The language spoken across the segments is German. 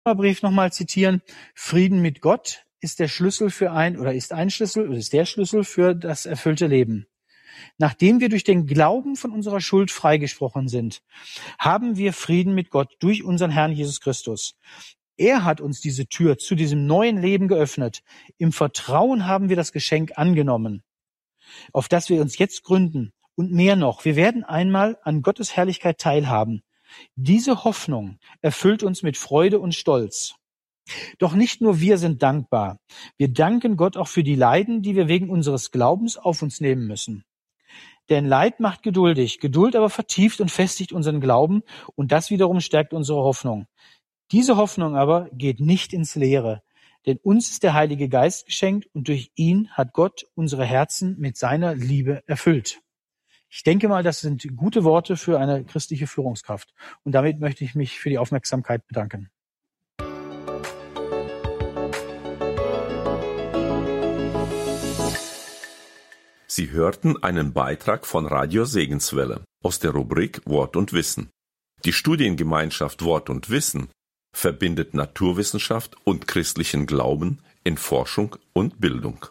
Brief nochmal zitieren. Frieden mit Gott ist der Schlüssel ist der Schlüssel für das erfüllte Leben. Nachdem wir durch den Glauben von unserer Schuld freigesprochen sind, haben wir Frieden mit Gott durch unseren Herrn Jesus Christus. Er hat uns diese Tür zu diesem neuen Leben geöffnet. Im Vertrauen haben wir das Geschenk angenommen, auf das wir uns jetzt gründen. Und mehr noch, wir werden einmal an Gottes Herrlichkeit teilhaben. Diese Hoffnung erfüllt uns mit Freude und Stolz. Doch nicht nur wir sind dankbar. Wir danken Gott auch für die Leiden, die wir wegen unseres Glaubens auf uns nehmen müssen. Denn Leid macht geduldig, Geduld aber vertieft und festigt unseren Glauben und das wiederum stärkt unsere Hoffnung. Diese Hoffnung aber geht nicht ins Leere, denn uns ist der Heilige Geist geschenkt und durch ihn hat Gott unsere Herzen mit seiner Liebe erfüllt. Ich denke mal, das sind gute Worte für eine christliche Führungskraft. Und damit möchte ich mich für die Aufmerksamkeit bedanken. Sie hörten einen Beitrag von Radio Segenswelle aus der Rubrik Wort und Wissen. Die Studiengemeinschaft Wort und Wissen verbindet Naturwissenschaft und christlichen Glauben in Forschung und Bildung.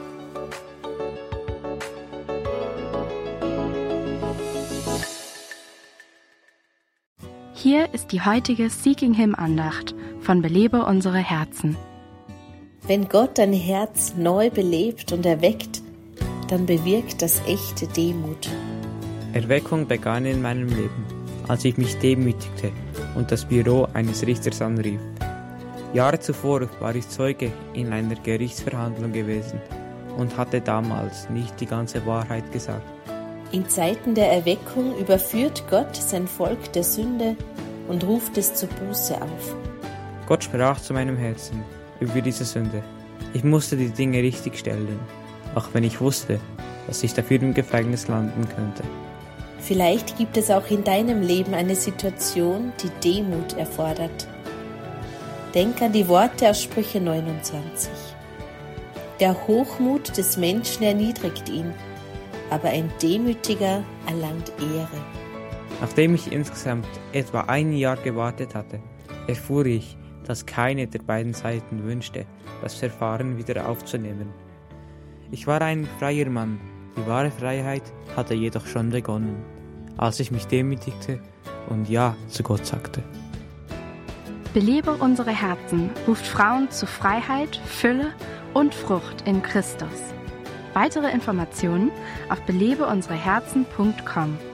Hier ist die heutige Seeking Him Andacht von Belebe unsere Herzen. Wenn Gott dein Herz neu belebt und erweckt, dann bewirkt das echte Demut. Erweckung begann in meinem Leben, als ich mich demütigte und das Büro eines Richters anrief. Jahre zuvor war ich Zeuge in einer Gerichtsverhandlung gewesen und hatte damals nicht die ganze Wahrheit gesagt. In Zeiten der Erweckung überführt Gott sein Volk der Sünde und ruft es zur Buße auf. Gott sprach zu meinem Herzen über diese Sünde. Ich musste die Dinge richtig stellen, auch wenn ich wusste, dass ich dafür im Gefängnis landen könnte. Vielleicht gibt es auch in deinem Leben eine Situation, die Demut erfordert. Denk an die Worte aus Sprüche 29. Der Hochmut des Menschen erniedrigt ihn, aber ein Demütiger erlangt Ehre. Nachdem ich insgesamt etwa ein Jahr gewartet hatte, erfuhr ich, dass keine der beiden Seiten wünschte, das Verfahren wieder aufzunehmen. Ich war ein freier Mann, die wahre Freiheit hatte jedoch schon begonnen, als ich mich demütigte und Ja zu Gott sagte. Belebe unsere Herzen ruft Frauen zu Freiheit, Fülle und Frucht in Christus. Weitere Informationen auf belebeunsereherzen.com.